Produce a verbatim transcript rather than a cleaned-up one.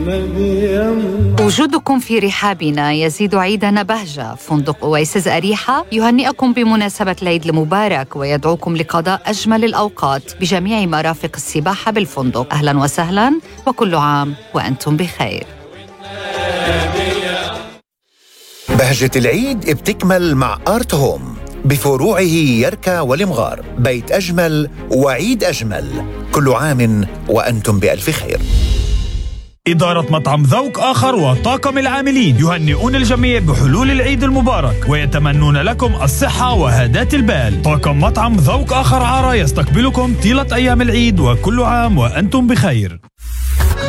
وجودكم في رحابنا يزيد عيدنا بهجة. فندق أويسز أريحة يهنئكم بمناسبة العيد المبارك ويدعوكم لقضاء أجمل الأوقات بجميع مرافق السباحة بالفندق. أهلا وسهلا وكل عام وأنتم بخير. بهجة العيد بتكمل مع آرت هوم بفروعه يركا والمغار. بيت أجمل وعيد أجمل. كل عام وأنتم بألف خير. إدارة مطعم ذوق آخر وطاقم العاملين يهنئون الجميع بحلول العيد المبارك ويتمنون لكم الصحة وهداة البال. طاقم مطعم ذوق آخر عارة يستقبلكم طيلة أيام العيد وكل عام وأنتم بخير.